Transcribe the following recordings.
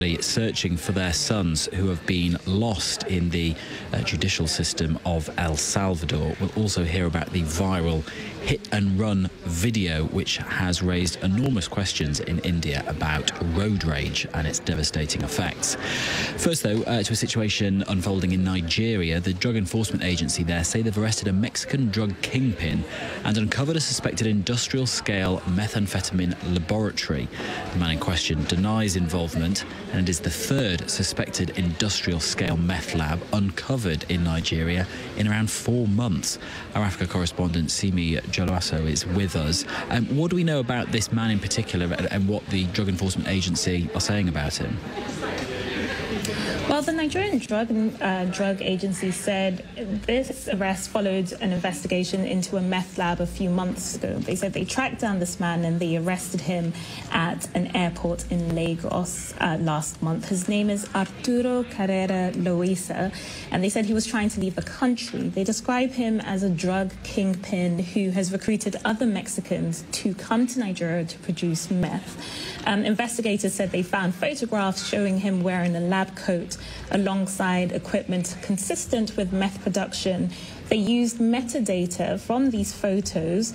searching for their sons who have been lost in the judicial system of El Salvador. We'll also hear about the viral hit-and-run video, which has raised enormous questions in India about road rage and its devastating effects. First, though, to a situation unfolding in Nigeria. The Drug Enforcement Agency there say they've arrested a Mexican drug kingpin and uncovered a suspected industrial-scale methamphetamine laboratory. The man in question denies involvement, and is the third suspected industrial-scale meth lab uncovered in Nigeria in around 4 months. Our Africa correspondent, Simi Jolaso, is with us. What do we know about this man in particular and what the Drug Enforcement Agency are saying about him? Well, the Nigerian Drug Agency said this arrest followed an investigation into a meth lab a few months ago. They said they tracked down this man and they arrested him at an airport in Lagos last month. His name is Arturo Carrera Loaiza, and they said he was trying to leave the country. They describe him as a drug kingpin who has recruited other Mexicans to come to Nigeria to produce meth. Investigators said they found photographs showing him wearing a lab coat alongside equipment consistent with meth production. They used metadata from these photos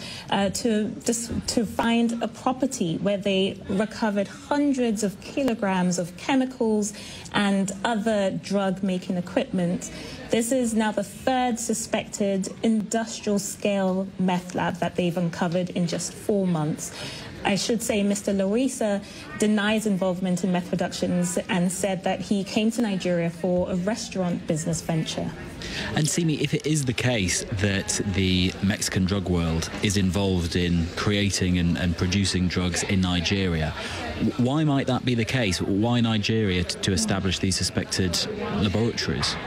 to find a property where they recovered hundreds of kilograms of chemicals and other drug-making equipment. This is now the third suspected industrial-scale meth lab that they've uncovered in just 4 months. I should say Mr. Loaiza denies involvement in meth productions and said that he came to Nigeria for a restaurant business venture. And Simi, if it is the case that the Mexican drug world is involved in creating and producing drugs in Nigeria, why might that be the case? Why Nigeria to establish these suspected laboratories?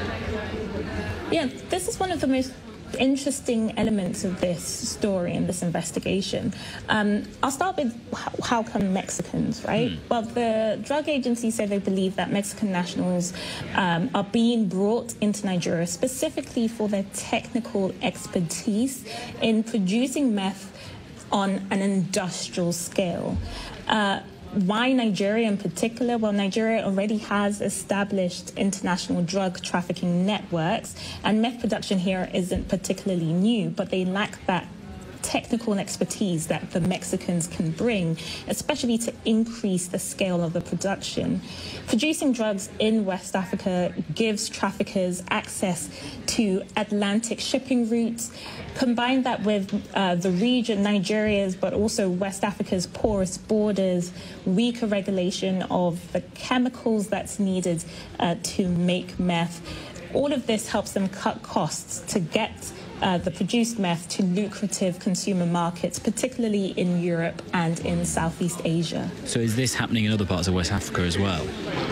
Yeah, this is one of the most interesting elements of this story and this investigation. I'll start with how come Mexicans, right? Well, the drug agency said they believe that Mexican nationals are being brought into Nigeria specifically for their technical expertise in producing meth on an industrial scale. Why Nigeria in particular? Well, Nigeria already has established international drug trafficking networks, and meth production here isn't particularly new, but they lack that technical expertise that the Mexicans can bring, especially to increase the scale of the production. Producing drugs in West Africa gives traffickers access to Atlantic shipping routes. Combine that with the region, Nigeria's, but also West Africa's porous borders, weaker regulation of the chemicals that's needed to make meth. All of this helps them cut costs to get the produced meth to lucrative consumer markets, particularly in Europe and in Southeast Asia. So is this happening in other parts of West Africa as well?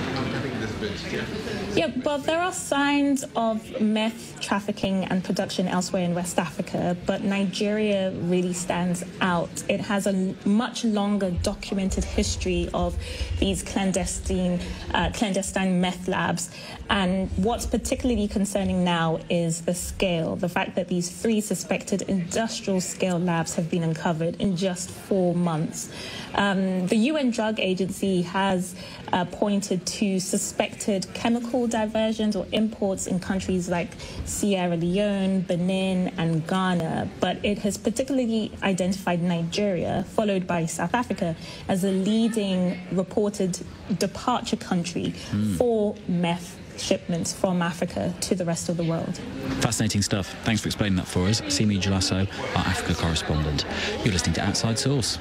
Yeah, well, there are signs of meth trafficking and production elsewhere in West Africa, but Nigeria really stands out. It has a much longer documented history of these clandestine meth labs. And what's particularly concerning now is the scale, the fact that these 3 suspected industrial scale labs have been uncovered in just 4 months. The UN Drug Agency has pointed to suspected chemical diversions or imports in countries like Sierra Leone, Benin, and Ghana, but it has particularly identified Nigeria, followed by South Africa, as a leading reported departure country for meth shipments from Africa to the rest of the world. Fascinating stuff. Thanks for explaining that for us. Simi Jolaso, our Africa correspondent. You're listening to Outside Source.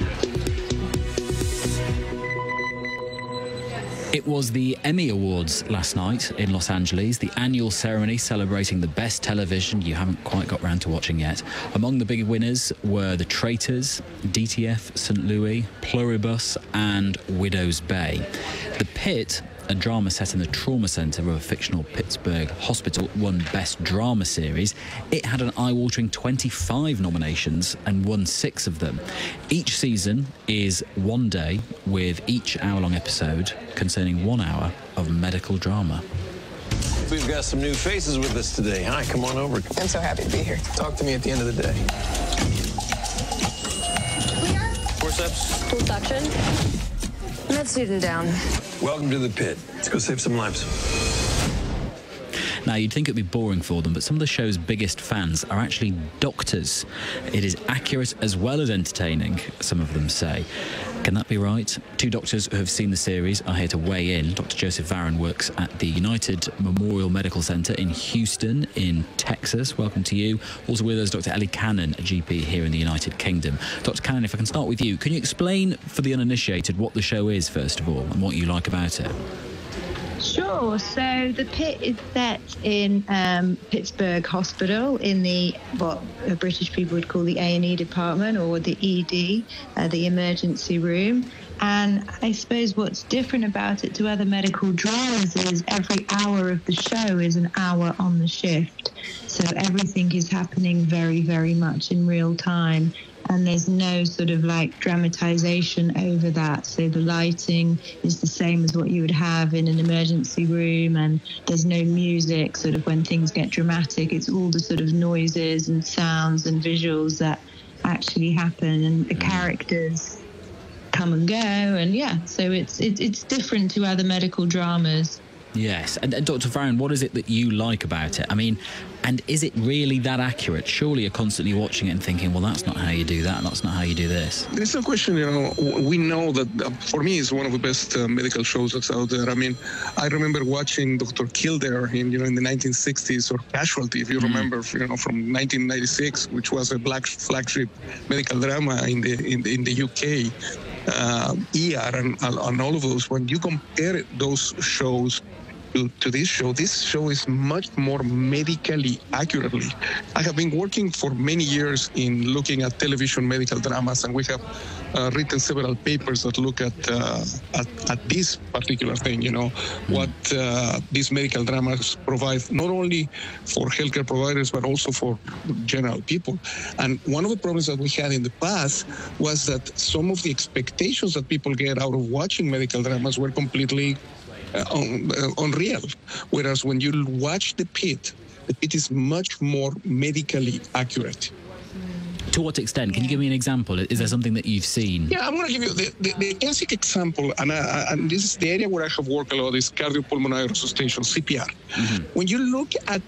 It was the Emmy Awards last night in Los Angeles, the annual ceremony celebrating the best television you haven't quite got round to watching yet. Among the big winners were The Traitors, DTF, St. Louis, Pluribus and Widow's Bay. The Pit, a drama set in the trauma centre of a fictional Pittsburgh hospital, won Best Drama Series. It had an eye-watering 25 nominations and won 6 of them. Each season is one day, with each hour-long episode concerning 1 hour of medical drama. We've got some new faces with us today. Hi, come on over. I'm so happy to be here. Talk to me at the end of the day. Clear. Forceps. Full suction. Med student down. Welcome to the pit. Let's go save some lives. Now, you'd think it'd be boring for them, but some of the show's biggest fans are actually doctors. It is accurate as well as entertaining, some of them say. Can that be right? Two doctors who have seen the series are here to weigh in. Dr. Joseph Varren works at the United Memorial Medical Center in Houston, in Texas. Welcome to you. Also with us, Dr. Ellie Cannon, a GP here in the United Kingdom. Dr. Cannon, if I can start with you, can you explain for the uninitiated what the show is, first of all, and what you like about it? Sure. So the pit is set in Pittsburgh Hospital in what British people would call the A&E department, or the ED, the emergency room. And I suppose what's different about it to other medical dramas is every hour of the show is an hour on the shift. So everything is happening very, very much in real time. And there's no sort of like dramatization over that. So the lighting is the same as what you would have in an emergency room, and there's no music sort of when things get dramatic. It's all the sort of noises and sounds and visuals that actually happen, and the characters come and go. And yeah, so it's different to other medical dramas. Yes. And Dr. Varren, what is it that you like about it? I mean, and is it really that accurate? Surely you're constantly watching it and thinking, well, that's not how you do that, that's not how you do this. There's no question, we know that for me it's one of the best medical shows that's out there. I mean, I remember watching Dr. Kildare in the 1960s, or Casualty, if you remember, from 1996, which was a flagship medical drama in the UK. ER and all of those. When you compare those shows to this show is much more medically accurately. I have been working for many years in looking at television medical dramas, and we have written several papers that look at this particular thing, what these medical dramas provide, not only for healthcare providers, but also for general people. And one of the problems that we had in the past was that some of the expectations that people get out of watching medical dramas were completely unreal. Whereas when you watch The Pit is much more medically accurate. To what extent? Can you give me an example? Is there something that you've seen? Yeah, I'm going to give you the classic example, and this is the area where I have worked a lot, is cardiopulmonary resuscitation, CPR. Mm-hmm. When you look at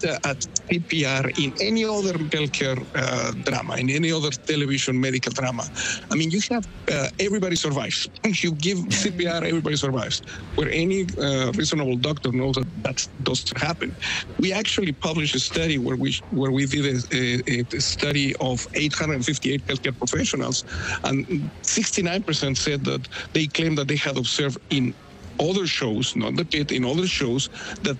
CPR in any other healthcare drama, in any other television medical drama, I mean, you have everybody survives. You give CPR, everybody survives. Where any reasonable doctor knows that doesn't happen. We actually published a study where we did a study of 858 healthcare professionals, and 69% said that they claimed that they had observed in other shows, not The Pit, in other shows, that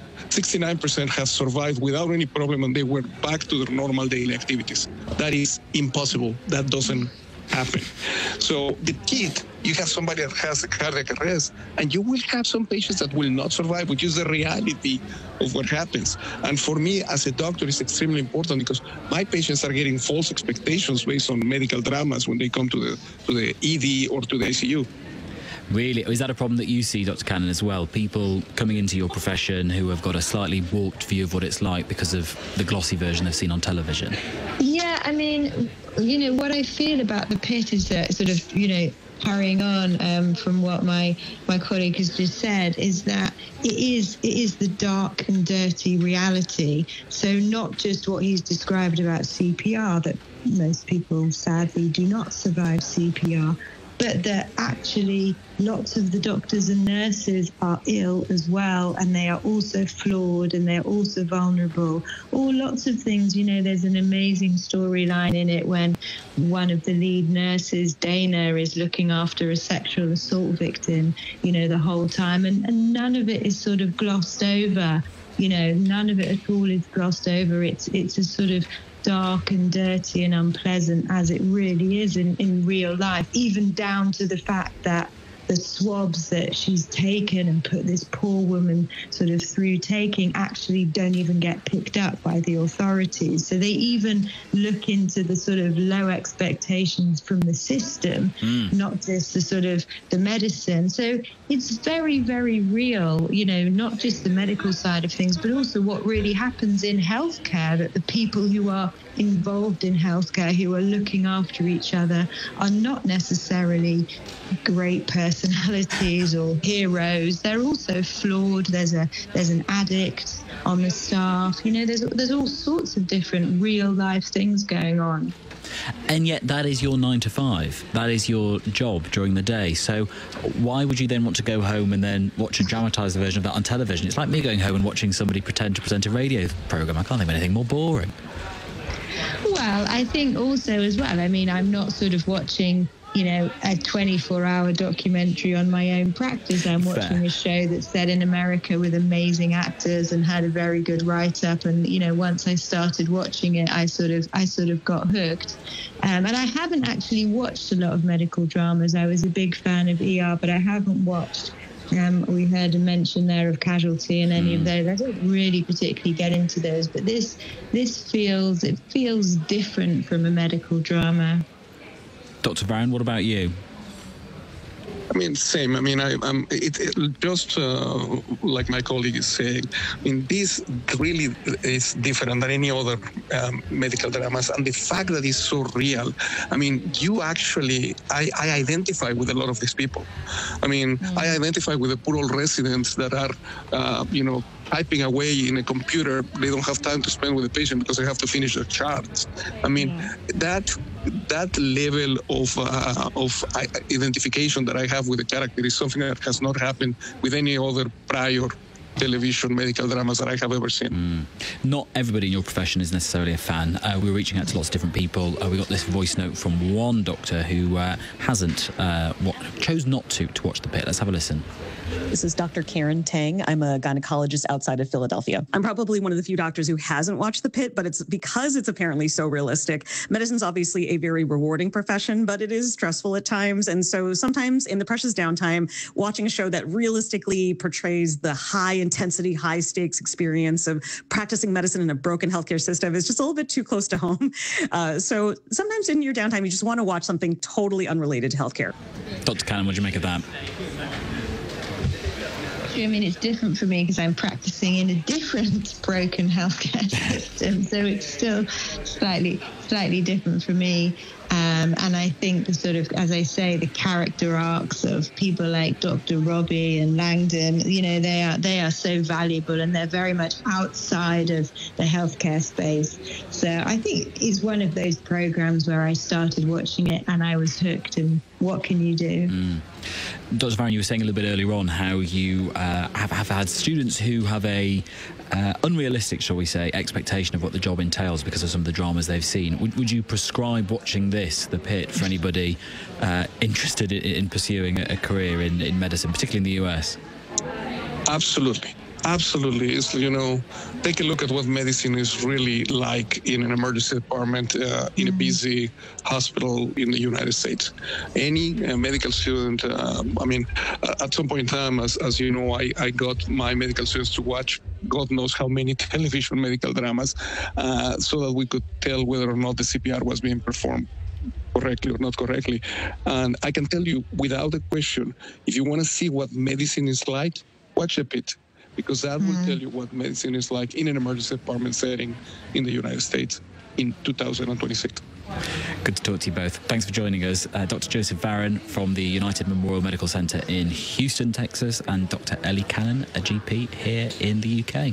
69% have survived without any problem and they went back to their normal daily activities. That is impossible. That doesn't happen. So The Pit, you have somebody that has a cardiac arrest, and you will have some patients that will not survive, which is the reality of what happens. And for me, as a doctor, it's extremely important because my patients are getting false expectations based on medical dramas when they come to the ED or to the ICU. Really? Is that a problem that you see, Dr. Cannon, as well? People coming into your profession who have got a slightly warped view of what it's like because of the glossy version they've seen on television? Yeah, I mean, what I feel about The Pit is that sort of, carrying on from what my colleague has just said, is that it is the dark and dirty reality. So not just what he's described about CPR, that most people sadly do not survive CPR, but that actually lots of the doctors and nurses are ill as well, and they are also flawed and they're also vulnerable. Or lots of things, there's an amazing storyline in it when one of the lead nurses, Dana, is looking after a sexual assault victim, the whole time, and none of it is sort of glossed over. None of it at all is glossed over. It's a sort of dark and dirty and unpleasant as it really is in real life, even down to the fact that the swabs that she's taken and put this poor woman sort of through taking actually don't even get picked up by the authorities. So they even look into the sort of low expectations from the system, not just the sort of the medicine. So it's very, very real, not just the medical side of things, but also what really happens in healthcare, that the people who are involved in healthcare, who are looking after each other, are not necessarily great persons personalities or heroes. They're also flawed. There's an addict on the staff. You know, there's all sorts of different real life things going on. And yet that is your 9 to 5. That is your job during the day. So why would you then want to go home and then watch a dramatised version of that on television? It's like me going home and watching somebody pretend to present a radio programme. I can't think of anything more boring. Well, I think also as well, I mean, I'm not sort of watching, you know, a 24-hour documentary on my own practice. I'm watching a show that's set in America with amazing actors and had a very good write-up. And, you know, once I started watching it, I sort of got hooked. And I haven't actually watched a lot of medical dramas. I was a big fan of ER, but I haven't watched. We heard a mention there of Casualty and any of those. I don't really particularly get into those, but this feels different from a medical drama. Dr. Varon, what about you? I mean, same. I mean, it just like my colleague is saying. I mean, this really is different than any other medical dramas, and the fact that it's so real. I mean, I identify with a lot of these people. I mean, I identify with the poor old residents that are, typing away in a computer. They don't have time to spend with the patient because they have to finish their charts. I mean, that level of identification that I have with the character is something that has not happened with any other prior television medical dramas that I have ever seen. Not everybody in your profession is necessarily a fan. We're reaching out to lots of different people. We got this voice note from one doctor who chose not to watch The Pit. Let's have a listen. This is Dr. Karen Tang. I'm a gynecologist outside of Philadelphia. I'm probably one of the few doctors who hasn't watched The Pit, but it's because it's apparently so realistic. Medicine's obviously a very rewarding profession, but it is stressful at times. And so sometimes in the precious downtime, watching a show that realistically portrays the high-intensity, high-stakes experience of practicing medicine in a broken healthcare system is just a little bit too close to home. So sometimes in your downtime, you just want to watch something totally unrelated to healthcare. Dr. Cannon, what do you make of that? I mean, it's different for me because I'm practicing in a different broken healthcare system, so it's still slightly different for me. And I think the sort of, as I say, the character arcs of people like Dr. Robbie and Langdon, you know, they are so valuable, and they're very much outside of the healthcare space. So I think it's one of those programs where I started watching it and I was hooked. And what can you do? Dr. Varon, you were saying a little bit earlier on how you have had students who have a unrealistic, shall we say, expectation of what the job entails because of some of the dramas they've seen. Would you prescribe watching this, The Pit, for anybody interested in pursuing a career in medicine, particularly in the US? Absolutely. Absolutely. It's, take a look at what medicine is really like in an emergency department in a busy hospital in the United States. Any medical student, at some point in time, as you know, I got my medical students to watch God knows how many television medical dramas so that we could tell whether or not the CPR was being performed correctly or not correctly. And I can tell you without a question, if you want to see what medicine is like, watch The Pit, because that will tell you what medicine is like in an emergency department setting in the United States in 2026. Good to talk to you both. Thanks for joining us. Dr. Joseph Varon from the United Memorial Medical Center in Houston, Texas, and Dr. Ellie Cannon, a GP here in the UK.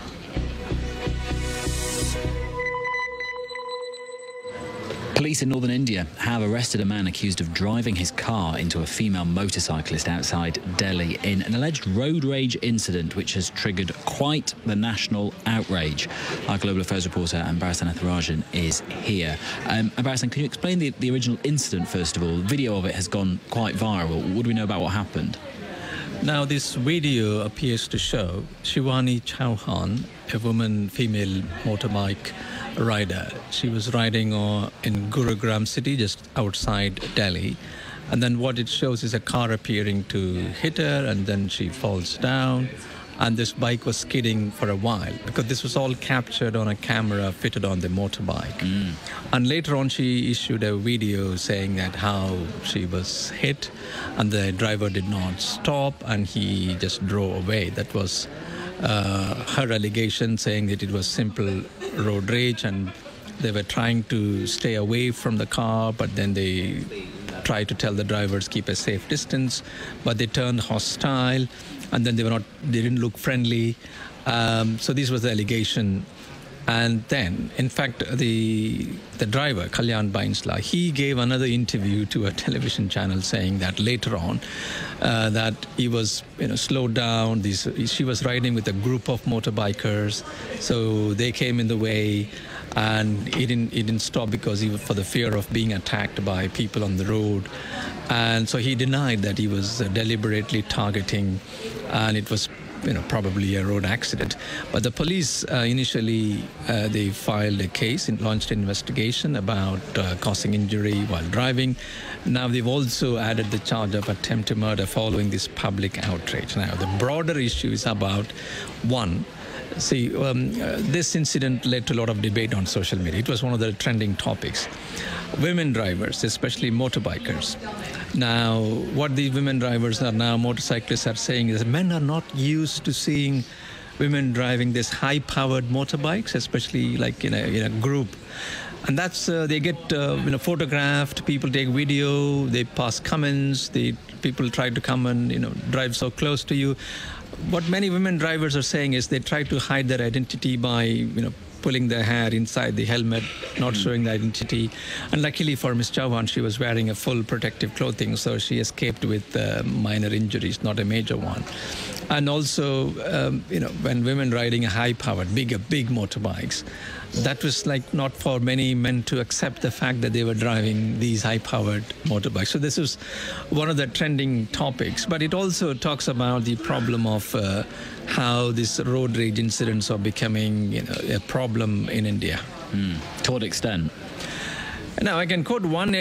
Police in northern India have arrested a man accused of driving his car into a female motorcyclist outside Delhi in an alleged road rage incident which has triggered quite the national outrage. Our Global Affairs reporter, Ambarasan Atharajan, is here. Ambarasan, can you explain the original incident, first of all? The video of it has gone quite viral. What do we know about what happened? Now, this video appears to show Shivani Chauhan, a woman, female motorbike rider. She was riding in Gurugram city, just outside Delhi. And then what it shows is a car appearing to hit her, and then she falls down. And this bike was skidding for a while, because this was all captured on a camera fitted on the motorbike. And later on, she issued a video saying that how she was hit and the driver did not stop and he just drove away. That was her allegation, saying that it was simple road rage and they were trying to stay away from the car, but then they tried to tell the drivers keep a safe distance, but they turned hostile, and then they didn't look friendly. So this was the allegation. And then, in fact, the driver, Kalyan Bainsla, he gave another interview to a television channel saying that later on that he was slowed down. She was riding with a group of motorbikers, so they came in the way, and he didn't stop because he was for the fear of being attacked by people on the road. And so he denied that he was deliberately targeting, and it was probably a road accident. But the police initially, they filed a case and launched an investigation about causing injury while driving. Now they've also added the charge of attempted murder following this public outrage. Now the broader issue is about, one, this incident led to a lot of debate on social media. It was one of the trending topics. Women drivers, especially motorbikers. Now, what the women drivers are now, motorcyclists are saying is men are not used to seeing women driving this high-powered motorbikes, especially like in a group. And that's, they get photographed, people take video, they pass comments, people try to come and, drive so close to you. What many women drivers are saying is they try to hide their identity by, pulling their hair inside the helmet, not showing the identity. And luckily for Ms. Chauhan, she was wearing a full protective clothing, so she escaped with minor injuries, not a major one. And also, when women riding a high-powered, big motorbikes, that was like not for many men to accept the fact that they were driving these high-powered motorbikes. So this is one of the trending topics. But it also talks about the problem of how these road rage incidents are becoming a problem in India. To what extent? Now, I can quote one.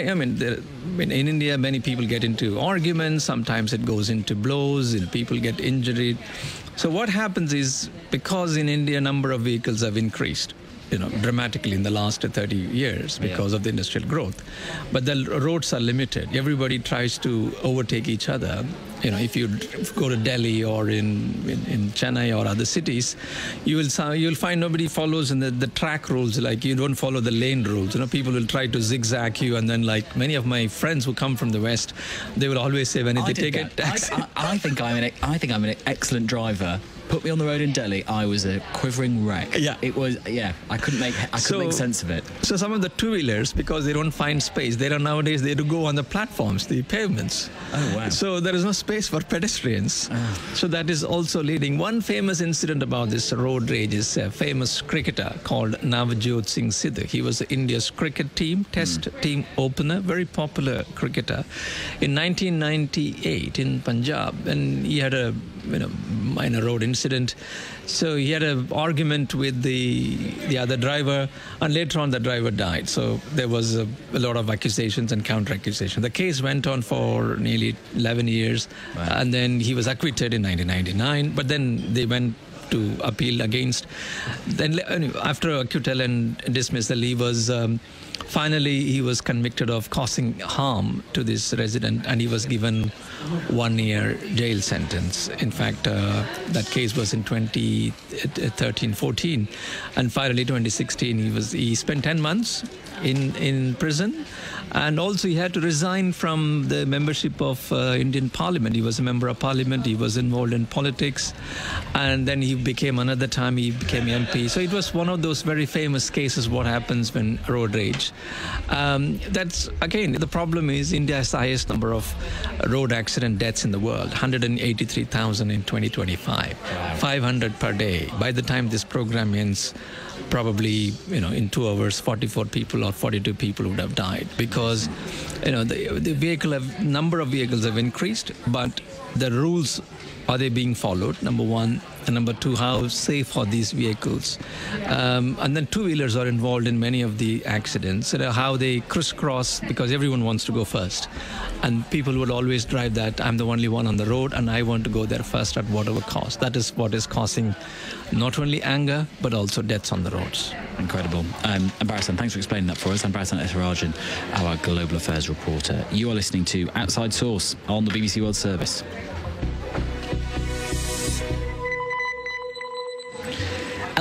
In India, many people get into arguments. Sometimes it goes into blows. People get injured. So what happens is, because in India, number of vehicles have increased, dramatically in the last 30 years because of the industrial growth. But the roads are limited. Everybody tries to overtake each other. If you go to Delhi or in Chennai or other cities, you'll find nobody follows in the track rules. Like, you don't follow the lane rules. People will try to zigzag you, and then, like many of my friends who come from the West, they will always say when they take a taxi. I think I'm an excellent driver. Put me on the road in Delhi, I was a quivering wreck. Yeah. It was, I couldn't make sense of it. So some of the two-wheelers, because they don't find space, nowadays they do go on the platforms, the pavements. Oh, wow. So there is no space for pedestrians. So that is also leading. One famous incident about this road rage is a famous cricketer called Navjot Singh Sidhu. He was India's cricket team, test team opener, very popular cricketer. In 1998 in Punjab, and he had a minor road incident. So he had an argument with the other driver, and later on the driver died. So there was a lot of accusations and counter-accusations. The case went on for nearly 11 years, and then he was acquitted in 1999, but then they went to appeal against. Then after acquittal and dismissal, he was finally he was convicted of causing harm to this resident, and he was given 1 year jail sentence. In fact, that case was in 2013-14, and finally 2016 he spent 10 months in prison. And also he had to resign from the membership of Indian Parliament. He was a member of Parliament. He was involved in politics. And then he became, another time he became MP. So it was one of those very famous cases, what happens when road rage. That's, again, the problem is India has the highest number of road accident deaths in the world, 183,000 in 2025, 500 per day. By the time this program ends, probably, in 2 hours, 44 people or 42 people would have died, because, the number of vehicles have increased, but the rules, are they being followed? Number one. And number two, how safe are these vehicles? And then two-wheelers are involved in many of the accidents. How they crisscross, because everyone wants to go first. And people would always drive that, I'm the only one on the road and I want to go there first at whatever cost. That is what is causing not only anger, but also deaths on the roads. Incredible. Barasan, thanks for explaining that for us. I'm Barasan Ethirajan, our Global Affairs reporter. You are listening to Outside Source on the BBC World Service.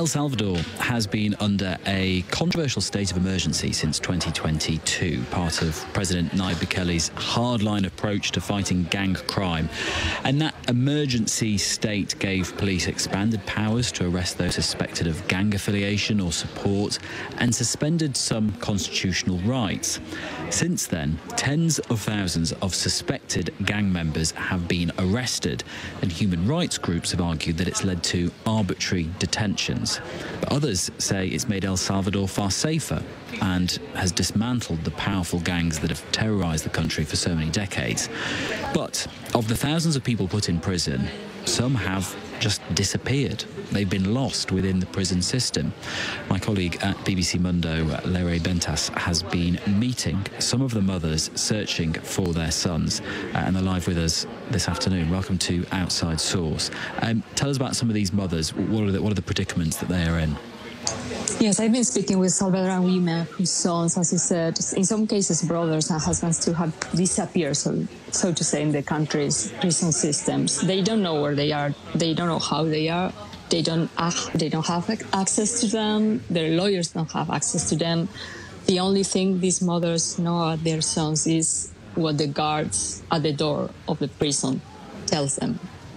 El Salvador has been under a controversial state of emergency since 2022, part of President Nayib Bukele's hardline approach to fighting gang crime. And that emergency state gave police expanded powers to arrest those suspected of gang affiliation or support and suspended some constitutional rights. Since then, tens of thousands of suspected gang members have been arrested, and human rights groups have argued that it's led to arbitrary detentions. But others say it's made El Salvador far safer and has dismantled the powerful gangs that have terrorized the country for so many decades. But of the thousands of people put in prison, some have just disappeared. They've been lost within the prison system. My colleague at BBC Mundo, Leire Bentas, has been meeting some of the mothers searching for their sons, and they're live with us this afternoon. Welcome to Outside Source. Tell us about some of these mothers. What are the predicaments that they are in? Yes, I've been speaking with Salvadoran women whose sons, as you said, in some cases brothers and husbands too, have disappeared, so to say, in the country's prison systems. They don't know where they are. They don't know how they are. They don't have access to them. Their lawyers don't have access to them. The only thing these mothers know about their sons is what the guards at the door of the prison tells them.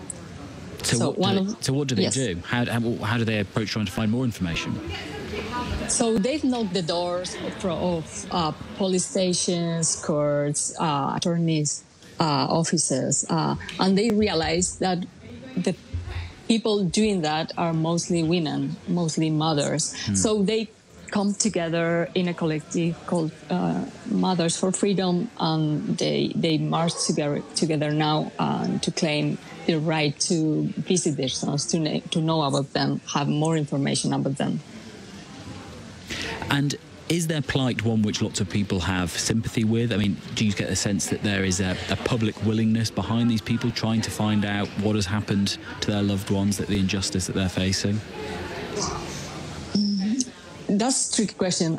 So what do they do? How do they approach trying to find more information? So they've knocked the doors of police stations, courts, attorneys' offices, and they realize that the people doing that are mostly women, mostly mothers. So they come together in a collective called Mothers for Freedom, and they march together now to claim the right to visit their sons, to know about them, have more information about them. And is their plight one which lots of people have sympathy with? I mean, do you get a sense that there is a public willingness behind these people trying to find out what has happened to their loved ones, that the injustice that they're facing? That's a tricky question.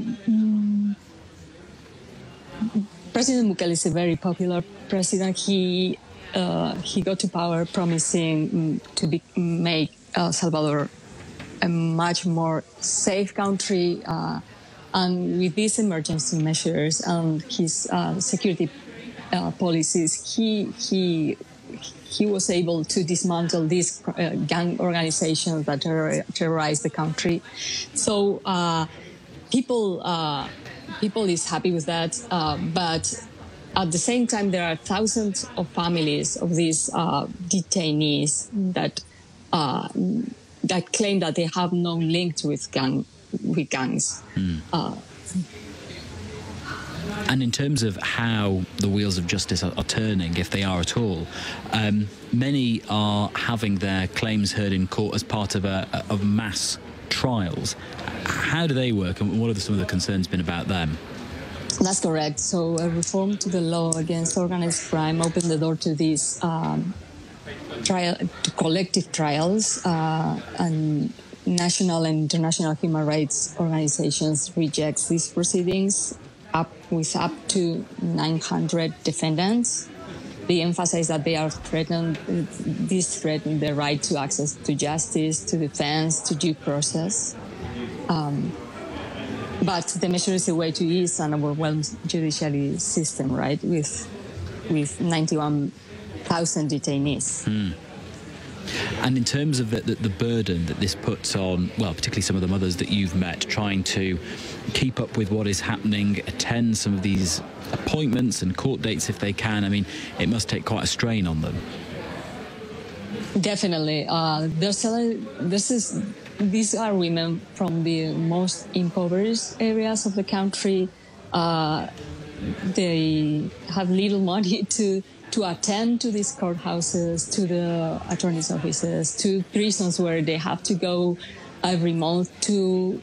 President Bukele is a very popular president. He got to power promising to make El Salvador a much more safe country, and with these emergency measures and his security policies, he was able to dismantle these gang organizations that terrorize the country. So people is happy with that, but at the same time, there are thousands of families of these detainees that claim that they have no link with gangs. And in terms of how the wheels of justice are turning, if they are at all, many are having their claims heard in court as part of mass trials. How do they work, and what have some of the concerns been about them? That's correct. So a reform to the law against organized crime opened the door to these collective trials, and national and international human rights organizations reject these proceedings with up to 900 defendants. They emphasize that they are threatened. These threaten the right to access to justice, to defense, to due process. But the measure is a way to ease an overwhelmed judiciary system, right? With 91,000 detainees. And in terms of the burden that this puts on, well, particularly some of the mothers that you've met, trying to keep up with what is happening, attend some of these appointments and court dates if they can, I mean, it must take quite a strain on them. Definitely. These are women from the most impoverished areas of the country. They have little money to attend to these courthouses, to the attorney's offices, to prisons where they have to go every month to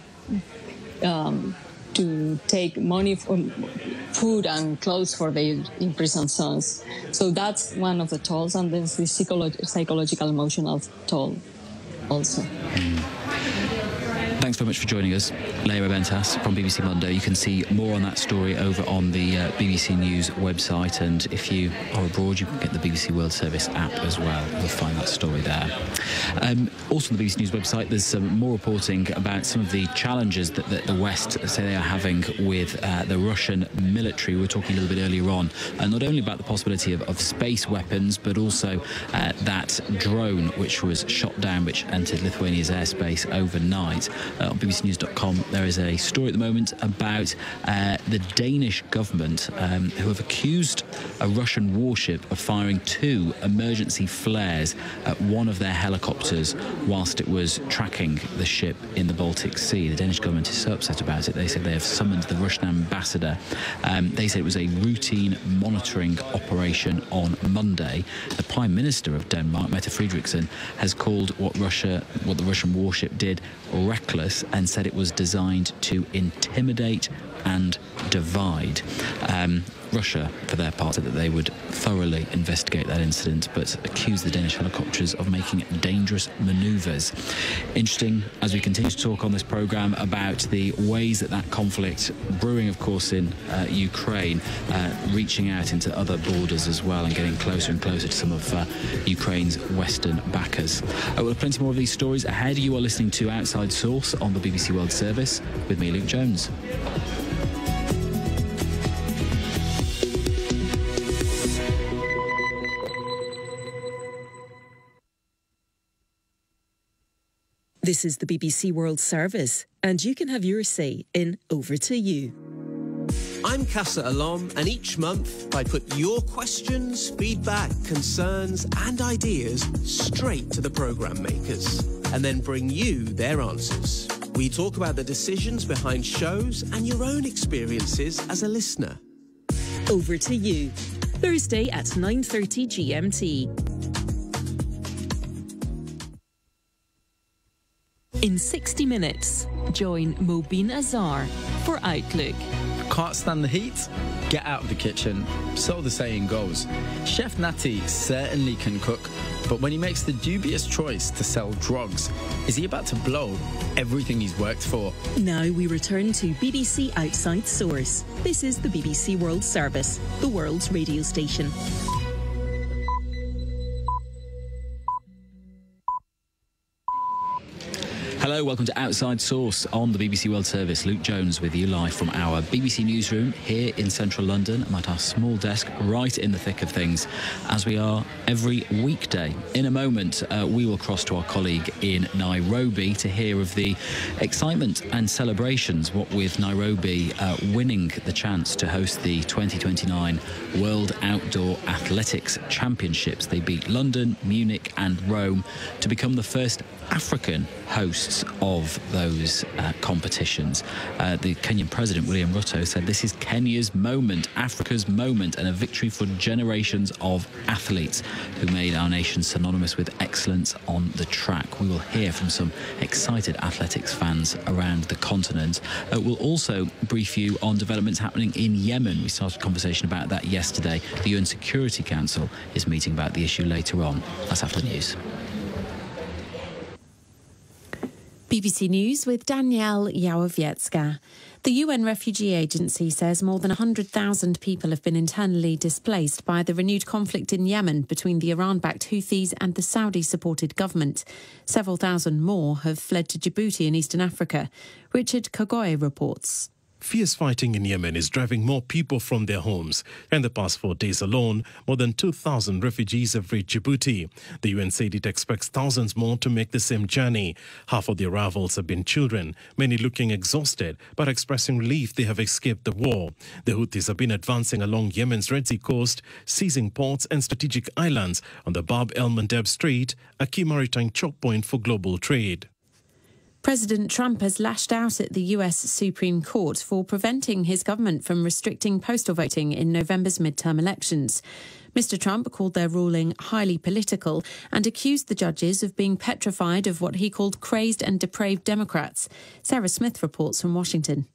take money for food and clothes for their imprisoned sons. So that's one of the tolls, and there's the psychological, emotional toll also. Thanks very much for joining us, Leire Bentas from BBC Mundo. You can see more on that story over on the BBC News website, and if you are abroad, you can get the BBC World Service app as well. You'll find that story there. Also on the BBC News website, there's some more reporting about some of the challenges that the West say they are having with the Russian military. We were talking a little bit earlier on, not only about the possibility of space weapons, but also that drone which was shot down, which entered Lithuania's airspace overnight. On bbcnews.com, there is a story at the moment about the Danish government who have accused a Russian warship of firing 2 emergency flares at one of their helicopters whilst it was tracking the ship in the Baltic Sea. The Danish government is so upset about it. They said they have summoned the Russian ambassador. They said it was a routine monitoring operation on Monday. The Prime Minister of Denmark, Mette Frederiksen, has called what the Russian warship did reckless and said it was designed to intimidate and divide. Russia, for their part, said that they would thoroughly investigate that incident, but accused the Danish helicopters of making dangerous manoeuvres. Interesting, as we continue to talk on this programme about the ways that conflict brewing, of course, in Ukraine, reaching out into other borders as well and getting closer and closer to some of Ukraine's Western backers. We'll have plenty more of these stories ahead. You are listening to Outside Source on the BBC World Service with me, Luke Jones. This is the BBC World Service, and you can have your say in Over to You. I'm Casa Alom, and each month I put your questions, feedback, concerns and ideas straight to the programme makers, and then bring you their answers. We talk about the decisions behind shows and your own experiences as a listener. Over to You, Thursday at 9:30 GMT. In 60 minutes, join Mobeen Azhar for Outlook. Can't stand the heat? Get out of the kitchen. So the saying goes. Chef Natty certainly can cook, but when he makes the dubious choice to sell drugs, is he about to blow everything he's worked for? Now we return to BBC Outside Source. This is the BBC World Service, the world's radio station. Hello, welcome to Outside Source on the BBC World Service. Luke Jones with you live from our BBC newsroom here in central London. I'm at our small desk right in the thick of things, as we are every weekday. In a moment, we will cross to our colleague in Nairobi to hear of the excitement and celebrations, what with Nairobi winning the chance to host the 2029 World Outdoor Athletics Championships. They beat London, Munich and Rome to become the first African hosts of those competitions. The Kenyan President, William Ruto, said this is Kenya's moment, Africa's moment, and a victory for generations of athletes who made our nation synonymous with excellence on the track. We will hear from some excited athletics fans around the continent. We'll also brief you on developments happening in Yemen. We started a conversation about that yesterday. The UN Security Council is meeting about the issue later on. That's after the news. BBC News with Danielle Yałowiecka. The UN Refugee Agency says more than 100,000 people have been internally displaced by the renewed conflict in Yemen between the Iran-backed Houthis and the Saudi-supported government. Several thousand more have fled to Djibouti in Eastern Africa. Richard Kagoye reports. Fierce fighting in Yemen is driving more people from their homes. In the past 4 days alone, more than 2,000 refugees have reached Djibouti. The UN said it expects thousands more to make the same journey. Half of the arrivals have been children, many looking exhausted, but expressing relief they have escaped the war. The Houthis have been advancing along Yemen's Red Sea coast, seizing ports and strategic islands on the Bab el-Mandeb Strait, a key maritime choke point for global trade. President Trump has lashed out at the US Supreme Court for preventing his government from restricting postal voting in November's midterm elections. Mr. Trump called their ruling highly political and accused the judges of being petrified of what he called crazed and depraved Democrats. Sarah Smith reports from Washington.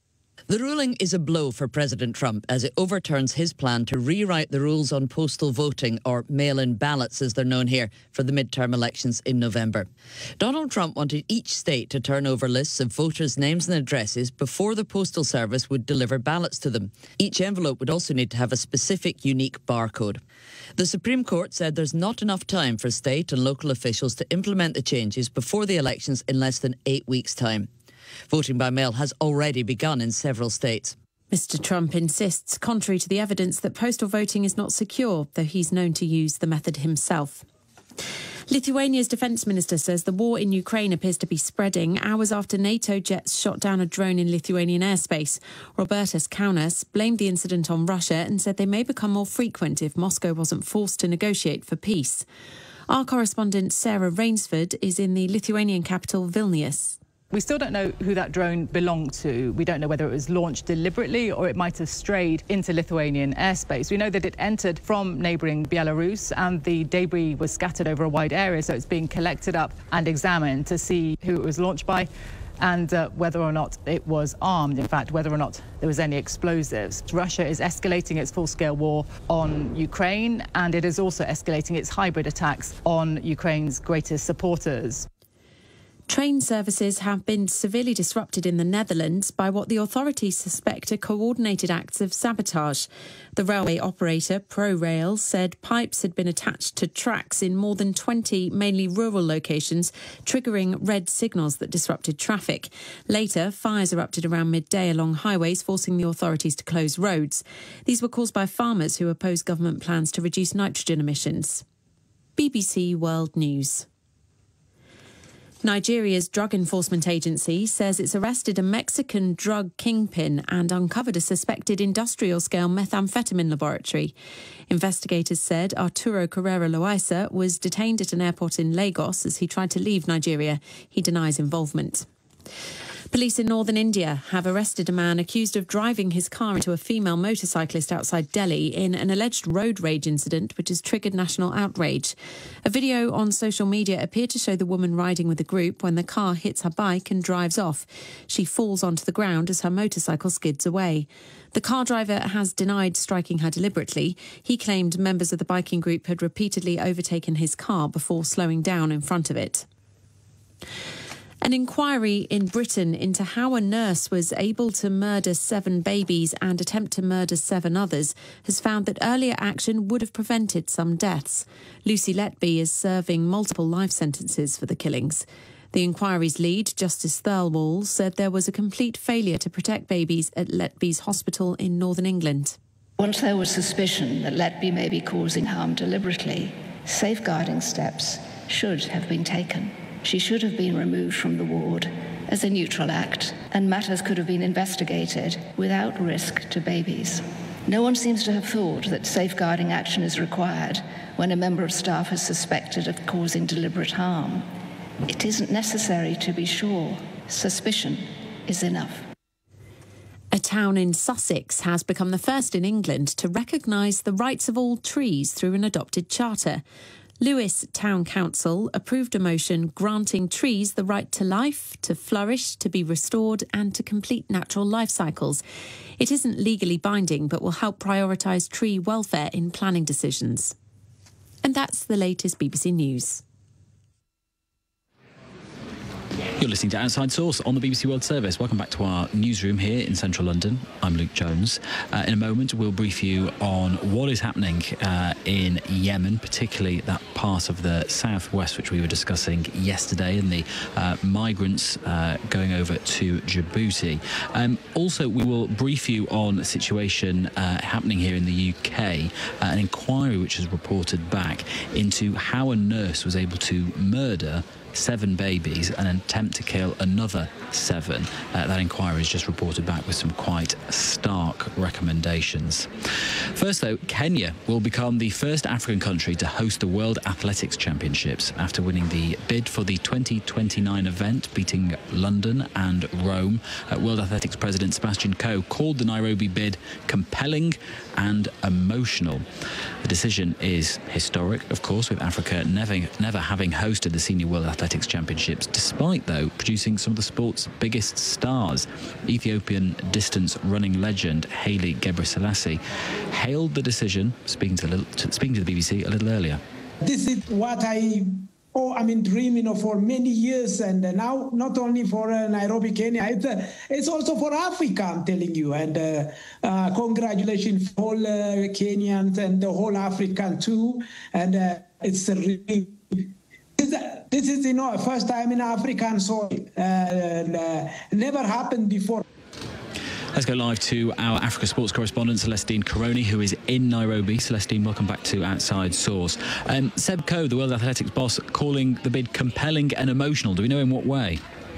The ruling is a blow for President Trump as it overturns his plan to rewrite the rules on postal voting, or mail-in ballots as they're known here, for the midterm elections in November. Donald Trump wanted each state to turn over lists of voters' names and addresses before the Postal Service would deliver ballots to them. Each envelope would also need to have a specific unique barcode. The Supreme Court said there's not enough time for state and local officials to implement the changes before the elections in less than 8 weeks' time. Voting by mail has already begun in several states. Mr. Trump insists, contrary to the evidence, that postal voting is not secure, though he's known to use the method himself. Lithuania's defence minister says the war in Ukraine appears to be spreading hours after NATO jets shot down a drone in Lithuanian airspace. Robertas Kaunas blamed the incident on Russia and said they may become more frequent if Moscow wasn't forced to negotiate for peace. Our correspondent Sarah Rainsford is in the Lithuanian capital Vilnius. We still don't know who that drone belonged to. We don't know whether it was launched deliberately or it might have strayed into Lithuanian airspace. We know that it entered from neighbouring Belarus and the debris was scattered over a wide area, so it's being collected up and examined to see who it was launched by and whether or not it was armed, in fact, whether or not there was any explosives. Russia is escalating its full-scale war on Ukraine, and it is also escalating its hybrid attacks on Ukraine's greatest supporters. Train services have been severely disrupted in the Netherlands by what the authorities suspect are coordinated acts of sabotage. The railway operator, ProRail, said pipes had been attached to tracks in more than 20 mainly rural locations, triggering red signals that disrupted traffic. Later, fires erupted around midday along highways, forcing the authorities to close roads. These were caused by farmers who oppose government plans to reduce nitrogen emissions. BBC World News. Nigeria's Drug Enforcement Agency says it's arrested a Mexican drug kingpin and uncovered a suspected industrial-scale methamphetamine laboratory. Investigators said Arturo Carrera Loaiza was detained at an airport in Lagos as he tried to leave Nigeria. He denies involvement. Police in northern India have arrested a man accused of driving his car into a female motorcyclist outside Delhi in an alleged road rage incident which has triggered national outrage. A video on social media appeared to show the woman riding with a group when the car hits her bike and drives off. She falls onto the ground as her motorcycle skids away. The car driver has denied striking her deliberately. He claimed members of the biking group had repeatedly overtaken his car before slowing down in front of it. An inquiry in Britain into how a nurse was able to murder 7 babies and attempt to murder 7 others has found that earlier action would have prevented some deaths. Lucy Letby is serving multiple life sentences for the killings. The inquiry's lead, Justice Thirlwall, said there was a complete failure to protect babies at Letby's hospital in northern England. Once there was suspicion that Letby may be causing harm deliberately, safeguarding steps should have been taken. She should have been removed from the ward as a neutral act, and matters could have been investigated without risk to babies. No one seems to have thought that safeguarding action is required when a member of staff is suspected of causing deliberate harm. It isn't necessary to be sure. Suspicion is enough. A town in Sussex has become the first in England to recognise the rights of all trees through an adopted charter. Lewes Town Council approved a motion granting trees the right to life, to flourish, to be restored and to complete natural life cycles. It isn't legally binding but will help prioritise tree welfare in planning decisions. And that's the latest BBC News. You're listening to Outside Source on the BBC World Service. Welcome back to our newsroom here in central London. I'm Luke Jones. In a moment, we'll brief you on what is happening in Yemen, particularly that part of the southwest which we were discussing yesterday, and the migrants going over to Djibouti. Also, we will brief you on a situation happening here in the UK, an inquiry which has reported back into how a nurse was able to murder 7 babies and attempt to kill another 7. That inquiry is just reported back with some quite stark recommendations. First, though, Kenya will become the first African country to host the World Athletics Championships after winning the bid for the 2029 event, beating London and Rome. World Athletics President Sebastian Coe called the Nairobi bid compelling and emotional. The decision is historic, of course, with Africa never having hosted the senior World Athletics Athletics Championships, despite, though, producing some of the sport's biggest stars. Ethiopian distance running legend Haile Gebrselassie hailed the decision, speaking to the BBC a little earlier. This is what I've been dreaming of for many years, and now not only for Nairobi, Kenya, it's also for Africa, I'm telling you. And congratulations for all Kenyans and the whole African too. And it's really, this is, first time in African soil. Never happened before. Let's go live to our Africa sports correspondent, Celestine Caroni, who is in Nairobi. Celestine, welcome back to Outside Source. Seb Coe, the World Athletics boss, calling the bid compelling and emotional. Do we know in what way?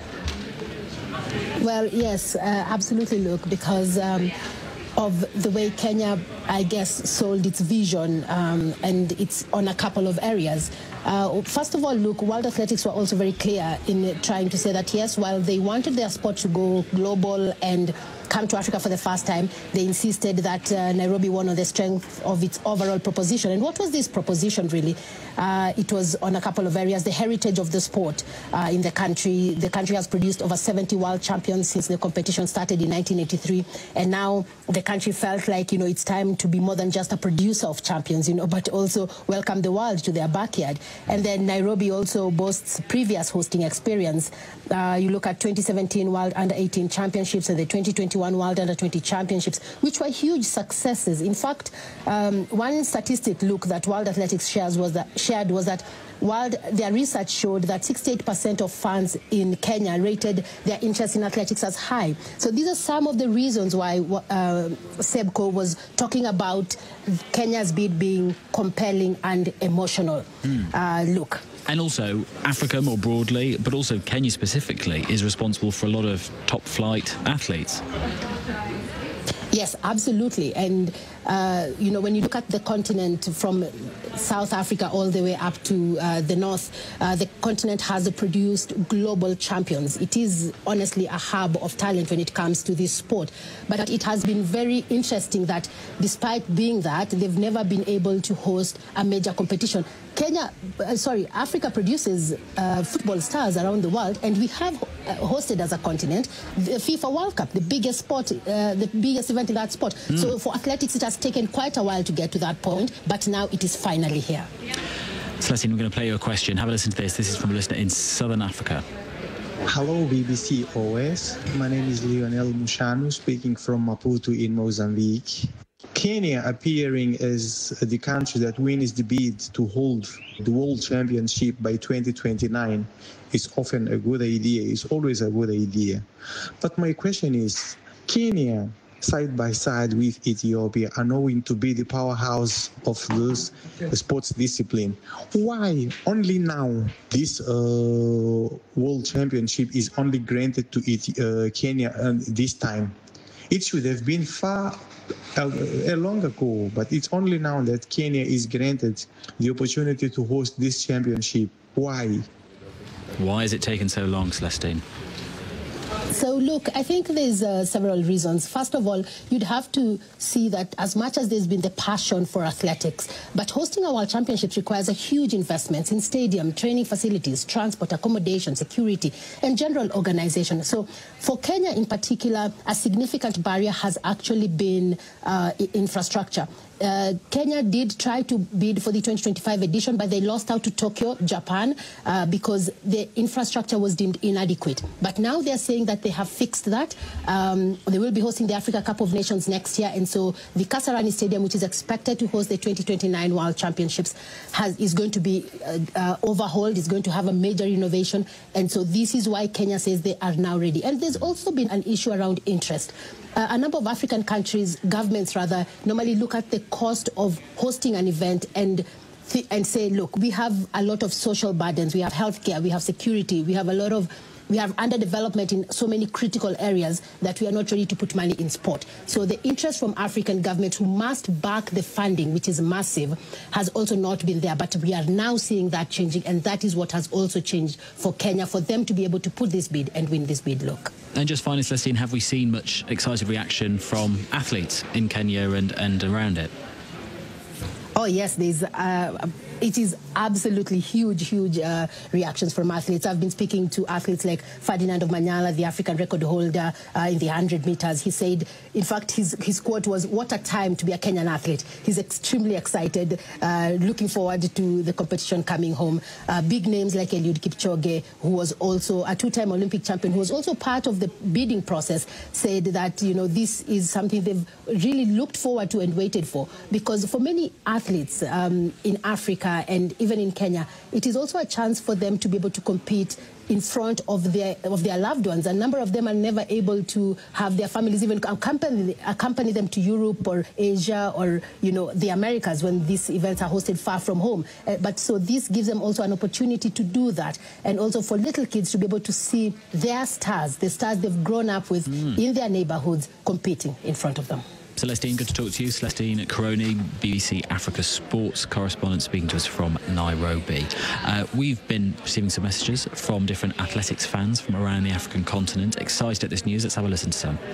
Well, yes, absolutely, Luke, because of the way Kenya, I guess, sold its vision, and it's on a couple of areas. First of all, look, World Athletics were also very clear in trying to say that, yes, while they wanted their sport to go global and come to Africa for the first time, they insisted that Nairobi won on the strength of its overall proposition. And what was this proposition, really? It was on a couple of areas. The heritage of the sport in the country. The country has produced over 70 world champions since the competition started in 1983. And now the country felt like, it's time to be more than just a producer of champions, but also welcome the world to their backyard. And then Nairobi also boasts previous hosting experience. You look at 2017 World Under-18 Championships and the 2021 World Under-20 Championships, which were huge successes. In fact, one statistic, look, that World Athletics shared was that their research showed that 68% of fans in Kenya rated their interest in athletics as high. So these are some of the reasons why Seb Coe was talking about Kenya's bid being compelling and emotional. Look. And also, Africa more broadly, but also Kenya specifically, is responsible for a lot of top-flight athletes. Yes, absolutely. And, when you look at the continent from South Africa all the way up to the north, the continent has produced global champions. It is honestly a hub of talent when it comes to this sport. But it has been very interesting that despite being that, they've never been able to host a major competition. Africa produces football stars around the world, and we have hosted as a continent the FIFA World Cup, the biggest sport, the biggest event in that sport. So for athletics, it has taken quite a while to get to that point, but now it is finally here. Celestine, we're going to play you a question. Have a listen to this. This is from a listener in Southern Africa. Hello, BBC OS. My name is Lionel Mushanu, speaking from Maputo in Mozambique. Kenya appearing as the country that wins the bid to hold the World Championship by 2029 is often a good idea. It's always a good idea. But my question is, Kenya, side by side with Ethiopia, are known to be the powerhouse of those sports discipline. Why only now this World Championship is only granted to Kenya this time? It should have been long ago, but it's only now that Kenya is granted the opportunity to host this championship. Why? Why has it taken so long, Celestine? So, look, I think there's several reasons. First of all, you'd have to see that as much as there's been the passion for athletics, but hosting a World Championships requires a huge investment in stadium, training facilities, transport, accommodation, security, and general organization. So for Kenya in particular, a significant barrier has actually been infrastructure. Kenya did try to bid for the 2025 edition, but they lost out to Tokyo, Japan, because the infrastructure was deemed inadequate. But now they're saying that they have fixed that. They will be hosting the Africa Cup of Nations next year, and so the Kasarani Stadium, which is expected to host the 2029 World Championships, is going to be overhauled, is going to have a major renovation, and so this is why Kenya says they are now ready. And there's also been an issue around interest. A number of African countries, governments rather, normally look at the cost of hosting an event and say, look, we have a lot of social burdens, we have healthcare, we have security, we have underdevelopment in so many critical areas that we are not ready to put money in sport. So the interest from African governments who must back the funding, which is massive, has also not been there. But we are now seeing that changing, and that is what has also changed for Kenya, for them to be able to put this bid and win this bid. Look. And just finally, Celestine, have we seen much excited reaction from athletes in Kenya and around it? Oh, yes, there's it is absolutely huge reactions from athletes. I've been speaking to athletes like Ferdinand Omanyala, the African record holder in the 100 meters. He said, in fact, his quote was, "What a time to be a Kenyan athlete." He's extremely excited, looking forward to the competition coming home. Big names like Eliud Kipchoge, who was also a two-time Olympic champion, who was also part of the bidding process, said that, this is something they've really looked forward to and waited for, because for many athletes in Africa and even in Kenya, it is also a chance for them to be able to compete in front of their loved ones. A number of them are never able to have their families even accompany them to Europe or Asia or the Americas when these events are hosted far from home. But so this gives them also an opportunity to do that, and also for little kids to be able to see their stars, the stars they've grown up with in their neighborhoods, competing in front of them. Celestine, good to talk to you. Celestine Caroni, BBC Africa sports correspondent, speaking to us from Nairobi. We've been receiving some messages from different athletics fans from around the African continent. Excited at this news. Let's have a listen to some.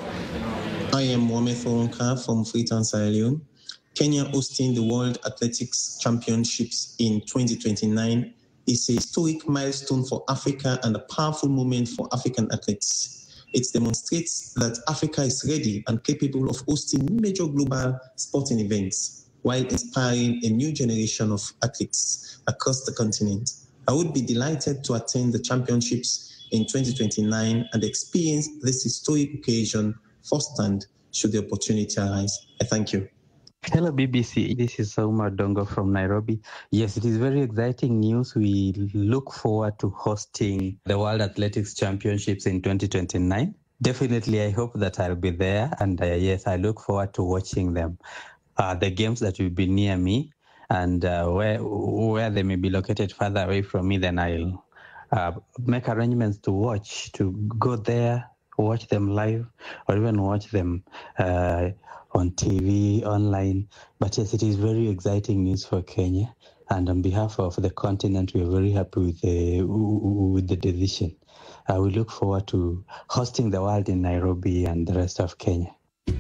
I am Mohamed Foronka from Freetown, Sierra Leone. Kenya hosting the World Athletics Championships in 2029 is a historic milestone for Africa and a powerful moment for African athletes. It demonstrates that Africa is ready and capable of hosting major global sporting events while inspiring a new generation of athletes across the continent. I would be delighted to attend the championships in 2029 and experience this historic occasion firsthand should the opportunity arise. I thank you. Hello, BBC. This is Sauma Dongo from Nairobi. Yes, it is very exciting news. We look forward to hosting the World Athletics Championships in 2029. Definitely, I hope that I'll be there. And yes, I look forward to watching them. The games that will be near me, and where they may be located further away from me, then I'll make arrangements to go there, watch them live, or even watch them on TV, online. But yes, it is very exciting news for Kenya. And on behalf of the continent, we are very happy with the decision. We look forward to hosting the world in Nairobi and the rest of Kenya.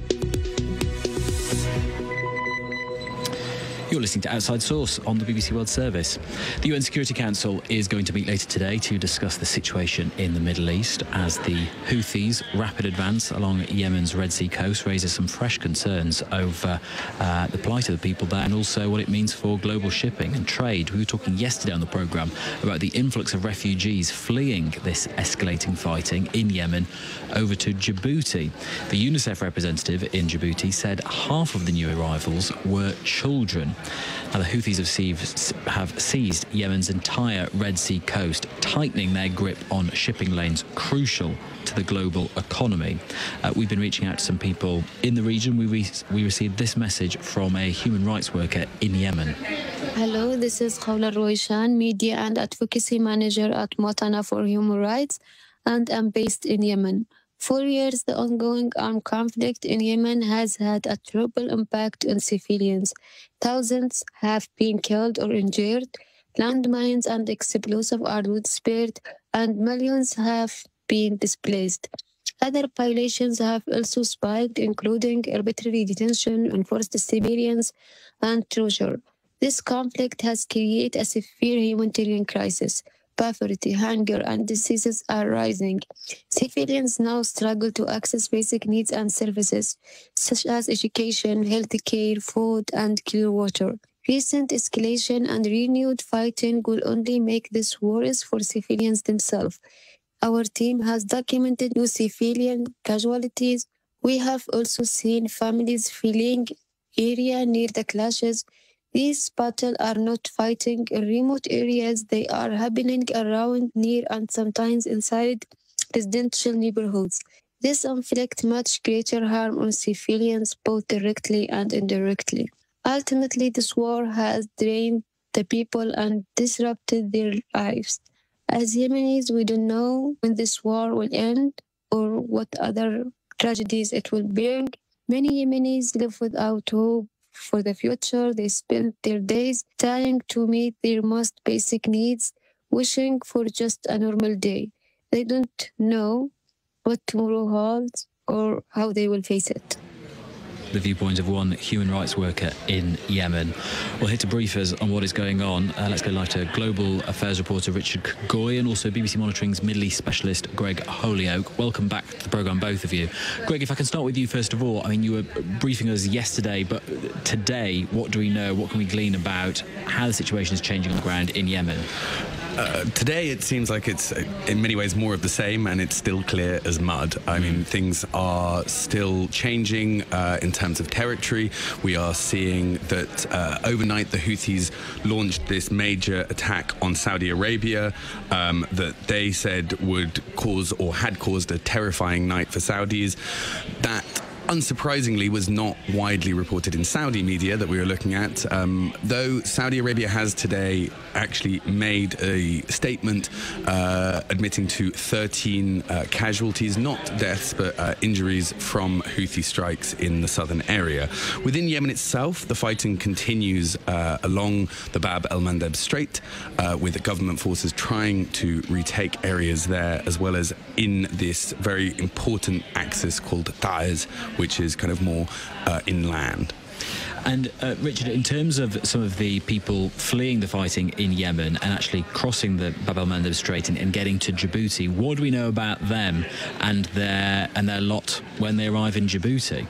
You're listening to Outside Source on the BBC World Service. The UN Security Council is going to meet later today to discuss the situation in the Middle East as the Houthis' rapid advance along Yemen's Red Sea coast raises some fresh concerns over the plight of the people there and also what it means for global shipping and trade. We were talking yesterday on the programme about the influx of refugees fleeing this escalating fighting in Yemen over to Djibouti. The UNICEF representative in Djibouti said half of the new arrivals were children. Now, the Houthis have seized Yemen's entire Red Sea coast, tightening their grip on shipping lanes crucial to the global economy. We've been reaching out to some people in the region. We received this message from a human rights worker in Yemen. Hello, this is Khawla Roishan, Media and Advocacy Manager at Motana for Human Rights, and I'm based in Yemen. For years, the ongoing armed conflict in Yemen has had a terrible impact on civilians. Thousands have been killed or injured, landmines and explosives are widespread, and millions have been displaced. Other violations have also spiked, including arbitrary detention, enforced surveillance, and torture. This conflict has created a severe humanitarian crisis. Poverty, hunger, and diseases are rising. Civilians now struggle to access basic needs and services, such as education, healthcare, food, and clean water. Recent escalation and renewed fighting will only make this worse for civilians themselves. Our team has documented new civilian casualties. We have also seen families fleeing area near the clashes. These battles are not fighting in remote areas. They are happening around, near, and sometimes inside residential neighborhoods. This inflicts much greater harm on civilians, both directly and indirectly. Ultimately, this war has drained the people and disrupted their lives. As Yemenis, we don't know when this war will end or what other tragedies it will bring. Many Yemenis live without hope for the future. They spend their days trying to meet their most basic needs, wishing for just a normal day. They don't know what tomorrow holds or how they will face it. the viewpoint of one human rights worker in Yemen. Well, here to brief us on what is going on, let's go live to Global Affairs reporter Richard Goy and also BBC Monitoring's Middle East specialist Greg Holyoake. Welcome back to the programme, both of you. Greg, if I can start with you first of all. I mean, you were briefing us yesterday, but today, what do we know? What can we glean about how the situation is changing on the ground in Yemen? Today it seems like it's in many ways more of the same, and it's still clear as mud. I mean, things are still changing in terms of territory. We are seeing that overnight the Houthis launched this major attack on Saudi Arabia that they said would cause or had caused a terrifying night for Saudis. That unsurprisingly was not widely reported in Saudi media that we were looking at, though Saudi Arabia has today actually made a statement admitting to 13 casualties, not deaths, but injuries from Houthi strikes in the southern area. Within Yemen itself, the fighting continues along the Bab el-Mandeb Strait, with the government forces trying to retake areas there, as well as in this very important axis called Taiz, which is kind of more inland. And Richard, in terms of some of the people fleeing the fighting in Yemen and actually crossing the Bab el-Mandeb Strait and getting to Djibouti, what do we know about them and their lot when they arrive in Djibouti?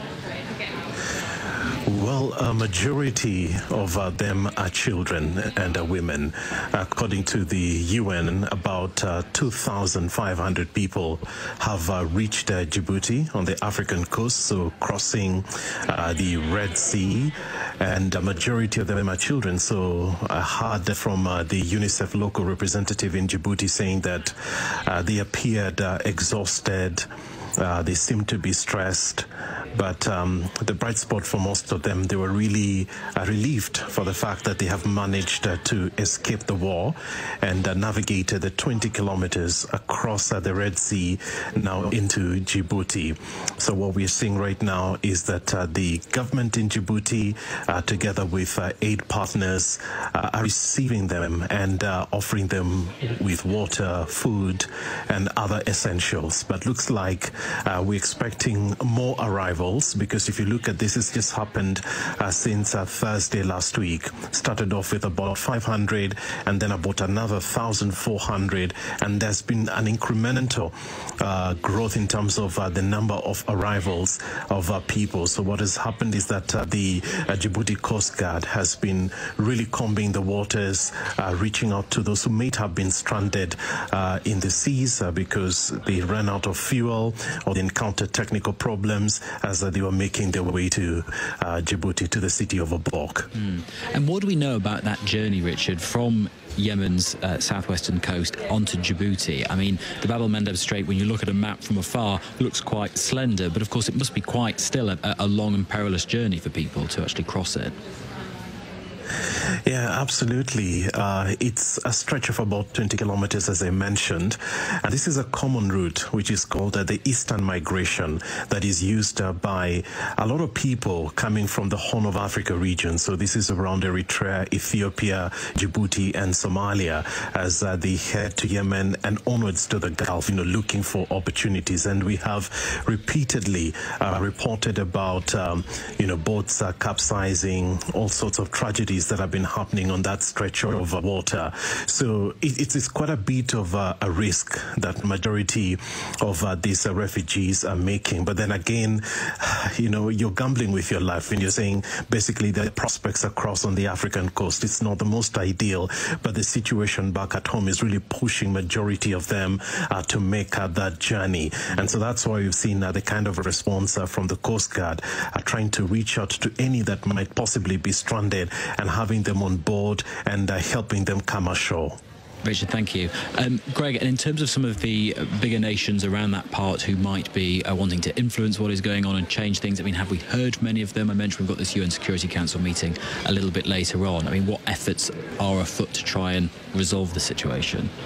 Well, a majority of them are children and women. According to the UN, about 2,500 people have reached Djibouti on the African coast, so crossing the Red Sea, and a majority of them are children. So I heard from the UNICEF local representative in Djibouti saying that they appeared exhausted. They seem to be stressed, but the bright spot for most of them, they were really relieved for the fact that they have managed to escape the war and navigated the 20 kilometers across the Red Sea now into Djibouti. So what we're seeing right now is that the government in Djibouti, together with aid partners, are receiving them and offering them with water, food, and other essentials. But looks like we're expecting more arrivals, because if you look at this, it's just happened since Thursday last week. Started off with about 500 and then about another 1,400, and there's been an incremental growth in terms of the number of arrivals of people. So what has happened is that the Djibouti Coast Guard has been really combing the waters, reaching out to those who may have been stranded in the seas because they ran out of fuel or they encountered technical problems as they were making their way to Djibouti, to the city of Obok. And what do we know about that journey, Richard, from Yemen's southwestern coast onto Djibouti? I mean, the Bab el-Mandeb Strait, when you look at a map from afar, looks quite slender, but of course it must be quite still a long and perilous journey for people to actually cross it. Yeah, absolutely. It's a stretch of about 20 kilometers, as I mentioned. And this is a common route, which is called the Eastern Migration, that is used by a lot of people coming from the Horn of Africa region. So this is around Eritrea, Ethiopia, Djibouti, and Somalia, as they head to Yemen and onwards to the Gulf, looking for opportunities. And we have repeatedly reported about, boats capsizing, all sorts of tragedies that have been happening on that stretch of water. So it's quite a bit of a risk that majority of these refugees are making. But then again, you're gambling with your life when you're saying basically the prospects across on the African coast, it's not the most ideal, but the situation back at home is really pushing majority of them to make that journey. And so that's why we've seen the kind of response from the Coast Guard, trying to reach out to any that might possibly be stranded and having them on board and helping them come ashore. Richard, thank you. Greg, and in terms of some of the bigger nations around that part who might be wanting to influence what is going on and change things, I mean, have we heard from any of them? I mentioned we've got this UN Security Council meeting a little bit later on. I mean, what efforts are afoot to try and resolve the situation?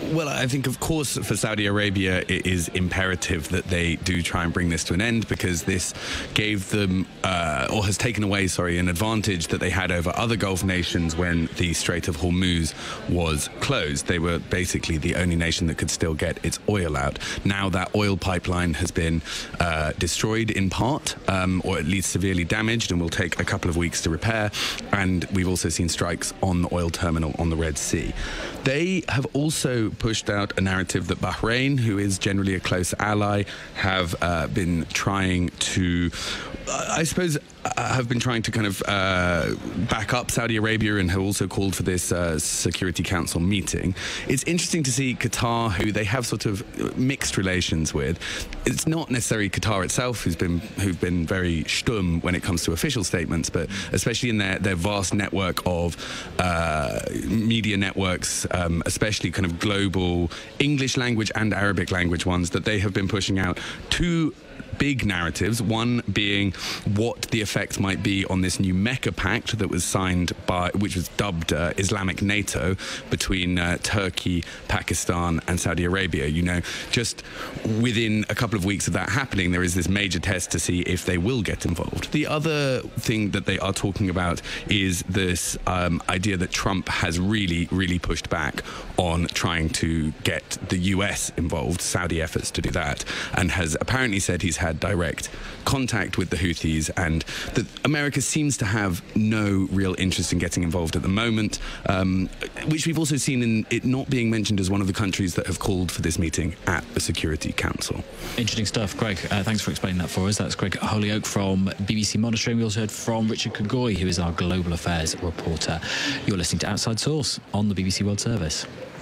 Well, I think, of course, for Saudi Arabia, it is imperative that they do try and bring this to an end, because this gave them, or has taken away, an advantage that they had over other Gulf nations when the Strait of Hormuz was closed. They were basically the only nation that could still get its oil out. Now that oil pipeline has been destroyed in part, or at least severely damaged, and will take a couple of weeks to repair. And we've also seen strikes on the oil terminal on the Red Sea. They have also pushed out a narrative that Bahrain, who is generally a close ally, have been trying to, have been trying to kind of back up Saudi Arabia, and have also called for this Security Council meeting. It's interesting to see Qatar, who they have sort of mixed relations with. It's not necessarily Qatar itself who've been very stumm when it comes to official statements, but especially in their vast network of media networks, especially kind of global English language and Arabic language ones, that they have been pushing out two big narratives, one being what the effect might be on this new Mecca Pact that was signed by, which was dubbed Islamic NATO, between Turkey, Pakistan and Saudi Arabia. You know, just within a couple of weeks of that happening, there is this major test to see if they will get involved. The other thing that they are talking about is this idea that Trump has really pushed back on trying to get the US involved, Saudi efforts to do that, and has apparently said he's had direct contact with the Houthis, and that America seems to have no real interest in getting involved at the moment, which we've also seen in it not being mentioned as one of the countries that have called for this meeting at the Security Council. Interesting stuff, Greg. Thanks for explaining that for us. That's Greg Holyoake from BBC Monitoring. We also heard from Richard Kagoy, who is our Global Affairs reporter. You're listening to Outside Source on the BBC World Service.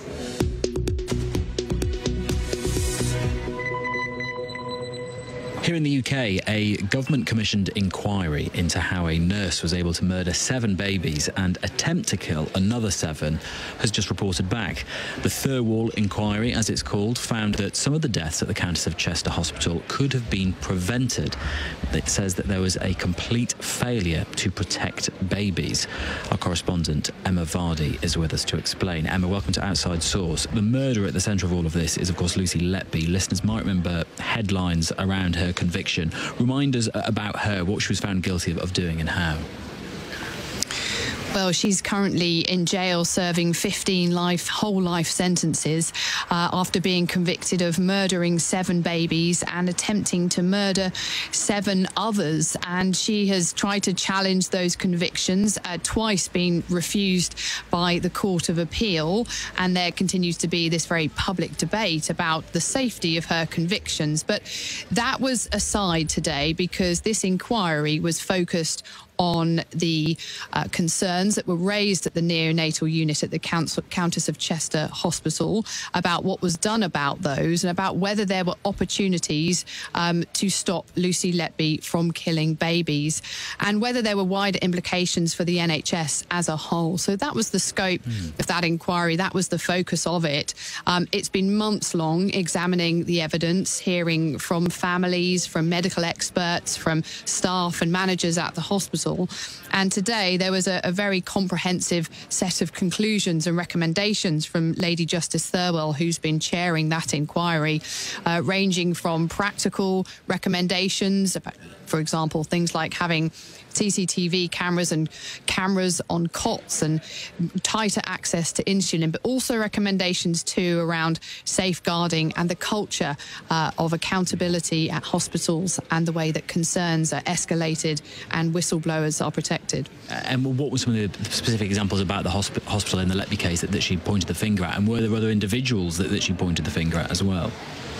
Here in the UK, a government-commissioned inquiry into how a nurse was able to murder 7 babies and attempt to kill another 7 has just reported back. The Thirlwall inquiry, as it's called, found that some of the deaths at the Countess of Chester Hospital could have been prevented. It says that there was a complete failure to protect babies. Our correspondent, Emma Vardy, is with us to explain. Emma, welcome to Outside Source. The murderer at the centre of all of this is, of course, Lucy Letby. Listeners might remember headlines around her conviction. Remind us about her, what she was found guilty of doing and how. Well, she's currently in jail serving 15 whole life sentences after being convicted of murdering 7 babies and attempting to murder 7 others. And she has tried to challenge those convictions, twice been refused by the Court of Appeal. And there continues to be this very public debate about the safety of her convictions. But that was aside today because this inquiry was focused on the concerns that were raised at the neonatal unit at the Countess of Chester Hospital about what was done about those and about whether there were opportunities to stop Lucy Letby from killing babies and whether there were wider implications for the NHS as a whole. So that was the scope of that inquiry. That was the focus of it. It's been months long examining the evidence, hearing from families, from medical experts, from staff and managers at the hospital. And today there was a very comprehensive set of conclusions and recommendations from Lady Justice Thirlwall, who's been chairing that inquiry, ranging from practical recommendations, for example, things like having CCTV cameras and cameras on cots and tighter access to insulin, but also recommendations too around safeguarding and the culture of accountability at hospitals and the way that concerns are escalated and whistleblowers are protected. And what were some of the specific examples about the hospital in the Letby case that she pointed the finger at, and were there other individuals that she pointed the finger at as well?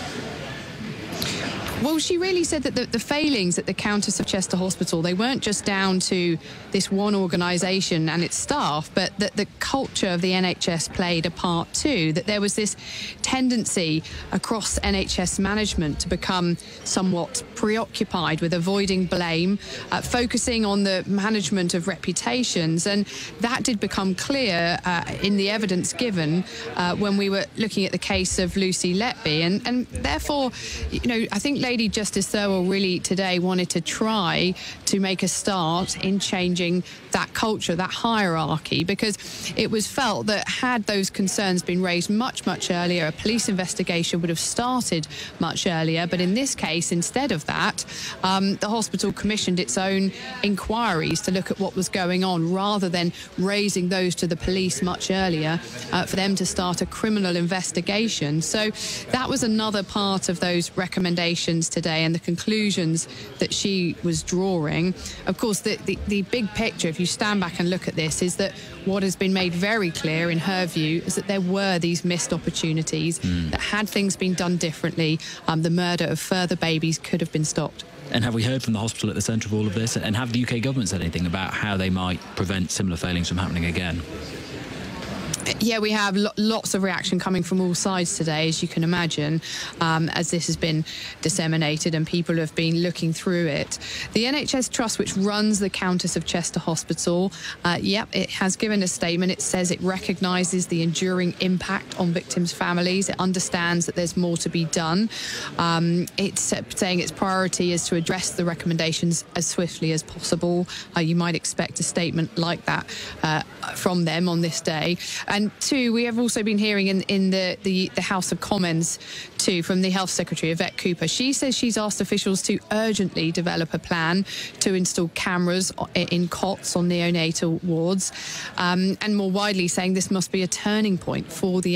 Well, she really said that the failings at the Countess of Chester Hospital, they weren't just down to this one organisation and its staff, but that the culture of the NHS played a part too, that there was this tendency across NHS management to become somewhat preoccupied with avoiding blame, focusing on the management of reputations. And that did become clear in the evidence given when we were looking at the case of Lucy Letby. And therefore, you know, I think Lady Justice Thirlwell really today wanted to try to make a start in changing that culture, that hierarchy, because it was felt that had those concerns been raised much, much earlier, a police investigation would have started much earlier. But in this case, instead of that, the hospital commissioned its own inquiries to look at what was going on, rather than raising those to the police much earlier for them to start a criminal investigation. So that was another part of those recommendations today and the conclusions that she was drawing. Of course, the big picture, if you stand back and look at this, is that what has been made very clear in her view is that there were these missed opportunities, that had things been done differently, the murder of further babies could have been stopped. And have we heard from the hospital at the centre of all of this? And have the UK government said anything about how they might prevent similar failings from happening again? Yeah, we have lots of reaction coming from all sides today, as you can imagine, as this has been disseminated and people have been looking through it. The NHS Trust, which runs the Countess of Chester Hospital, it has given a statement. It says it recognises the enduring impact on victims' families. It understands that there's more to be done. It's saying its priority is to address the recommendations as swiftly as possible. You might expect a statement like that from them on this day. And two, we have also been hearing in the House of Commons too from the Health Secretary, Yvette Cooper. She says she's asked officials to urgently develop a plan to install cameras in cots on neonatal wards, and more widely saying this must be a turning point for the